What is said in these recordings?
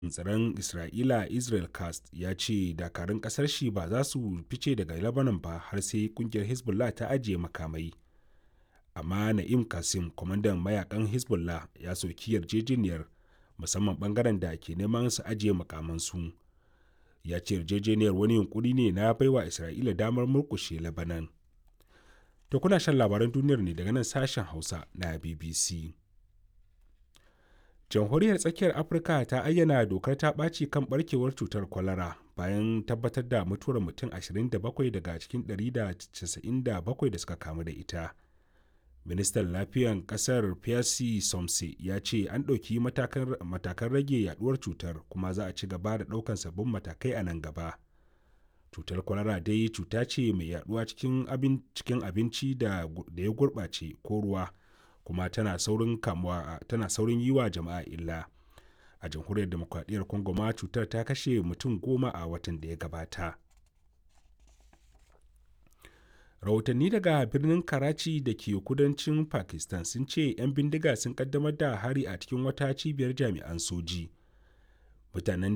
tsaron Isra'ila Israel Katz ya ce dakarun ƙasar shi ba za su fice daga Lebanon ba har sai ƙungiyar Hezbollah ta ajiye makamai. Amma Na'im Qassem, kwamandan mayakan Hezbollah, ya soki yarjejeniyar, musamman ɓangaren da ke neman su ajiye makamansu. Ya ce yarjejeniyar wani yunkuri ne na baiwa Isra'ila damar murƙushe Lebanon. To kuna shan labaran duniyar ne daga nan sashen Hausa na BBC. Jamhuriyar Tsakiyar Afirka ta ayyana dokar ta ɓaci kan ɓarkewar cutar kwalara bayan tabbatar da mutuwar mutum 27 daga cikin 197 da suka kamu da ita. Ministan Lafiyan ƙasar Pierre Somse ya ce an ɗauki matakan rage yaduwar cutar, kuma za a ci gaba da ɗaukan sabbin matakai a nan gaba. Cutar kwalara dai cuta ce mai yaduwa cikin abinci da ya gurɓace ko ruwa, kuma tana saurin yi wa jama'a illa. A jamhuriyar demokradiyyar Congo ma cutar ta kashe mutum 10 a watan da ya gabata. Rahotanni daga birnin Karachi da ke kudancin Pakistan sun ce 'yan bindiga sun kaddamar da hari a cikin wata cibiyar jami'an soji. Mutane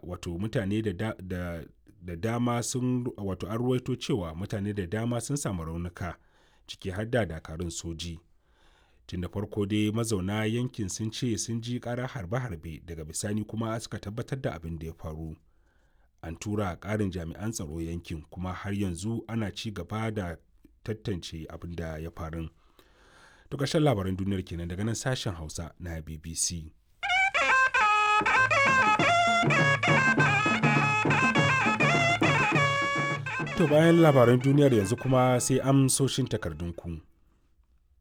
da dama sun an ruwaito cewa mutane da dama sun samu raunuka, ciki har da dakarun soji. Tun da farko dai mazauna yankin sun ce sun ji ƙarar harbe-harbe, daga bisani kuma suka tabbatar da abin da ya faru. An tura ƙarin jami'an tsaro yankin, kuma har yanzu ana ci gaba da tantance abin da ya faru. To ƙarshen labaran duniyar kenan daga nan sashen Hausa na BBC. To bayan labaran duniyar yanzu kuma sai amsoshin takardunku.